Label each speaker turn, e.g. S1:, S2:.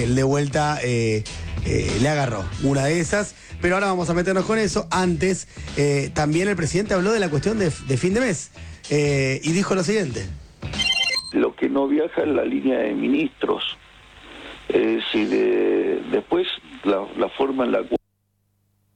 S1: él de vuelta le agarró una de esas. Pero ahora vamos a meternos con eso. Antes, también el presidente habló de la cuestión de fin de mes y dijo lo siguiente.
S2: Lo que no viaja en la línea de ministros, es decir, después la forma en la cual